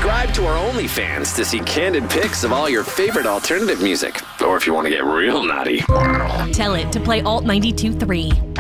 subscribe to our OnlyFans to see candid pics of all your favorite alternative music. Or if you want to get real naughty. Tell it to play Alt 92.3.